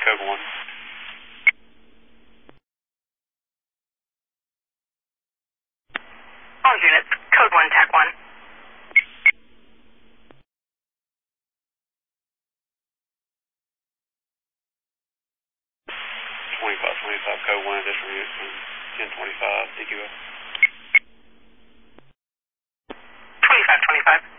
code 1. All units, code 1, TAC 1. 2525, code 1, additional units from 1025, DQS. 2525.